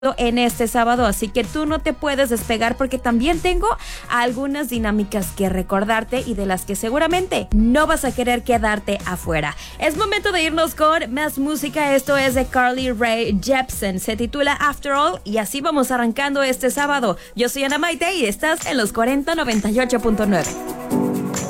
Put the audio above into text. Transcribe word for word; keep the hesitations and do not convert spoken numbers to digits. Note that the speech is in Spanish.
en este sábado, así que tú no te puedes despegar porque también tengo algunas dinámicas que recordarte y de las que seguramente no vas a querer quedarte afuera. Es momento de irnos con más música. Esto es de Carly Rae Jepsen, se titula After All y así vamos arrancando este sábado. Yo soy Ana Maite y estás en los cuarenta noventa y ocho punto nueve.